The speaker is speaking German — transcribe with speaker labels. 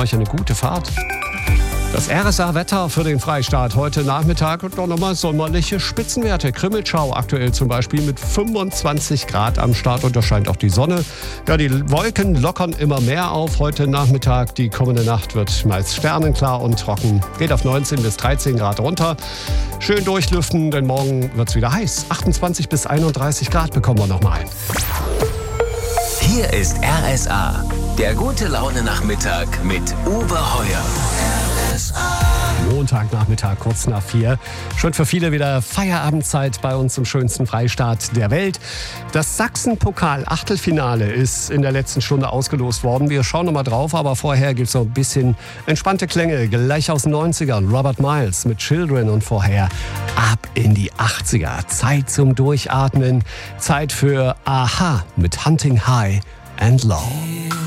Speaker 1: euch eine gute Fahrt. Das RSA-Wetter für den Freistaat heute Nachmittag und noch nochmal sommerliche Spitzenwerte. Krimmelschau aktuell zum Beispiel mit 25 Grad am Start und da scheint auch die Sonne. Ja, die Wolken lockern immer mehr auf heute Nachmittag. Die kommende Nacht wird meist sternenklar und trocken. Geht auf 19 bis 13 Grad runter. Schön durchlüften, denn morgen wird es wieder heiß. 28 bis 31 Grad bekommen wir nochmal.
Speaker 2: Hier ist RSA, der gute Laune-Nachmittag mit Uwe Heuer.
Speaker 1: Montagnachmittag, kurz nach 4. Schon für viele wieder Feierabendzeit bei uns im schönsten Freistaat der Welt. Das Sachsen-Pokal-Achtelfinale ist in der letzten Stunde ausgelost worden. Wir schauen nochmal drauf, aber vorher gibt es noch ein bisschen entspannte Klänge. Gleich aus den 90ern. Robert Miles mit Children und vorher ab in die 80er. Zeit zum Durchatmen. Zeit für Aha mit Hunting High and Low.